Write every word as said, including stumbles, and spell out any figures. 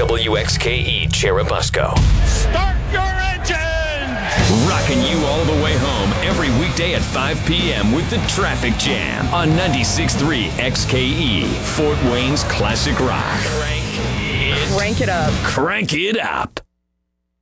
W X K E Cherubusco. Start your engines! Rocking you all the way home every weekday at five p.m. with the Traffic Jam on ninety-six point three X K E, Fort Wayne's classic rock. Crank it, Crank it up. Crank it up.